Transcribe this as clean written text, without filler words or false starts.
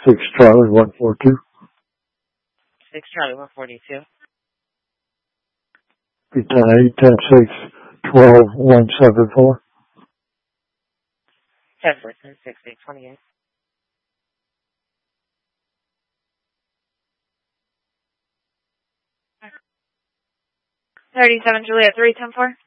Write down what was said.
6 Charlie 142. 6 Charlie 142. Be 10-8, 10-6, 12, 174. 10-4, 10-6, 828. 37 Juliet 3, 10-4.